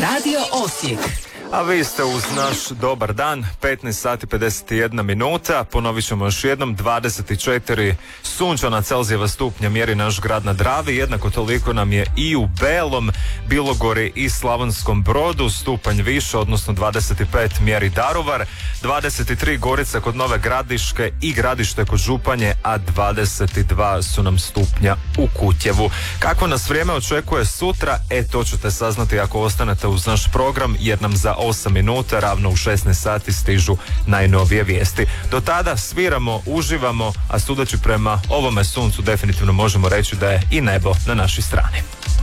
Radio Osijek. A vi ste uz naš dobar dan, 15 sati 51 minuta, ponovit ćemo još jednom, 24 sunčana Celzijeva stupnja mjeri naš grad na Dravi, jednako toliko nam je i u Belom, Bilogori i Slavonskom Brodu, stupanj više, odnosno 25 mjeri Daruvar, 23 Gorica kod Nove Gradiške i Gradište kod Županje, a 22 su nam stupnja u Kutjevu. Kako nas vrijeme očekuje sutra, to ćete saznati ako ostanete uz naš program, jer nam za 8 minuta, ravno u 16 sati stižu najnovije vijesti. Do tada sviramo, uživamo, a sudeći prema ovome suncu definitivno možemo reći da je i nebo na našoj strani.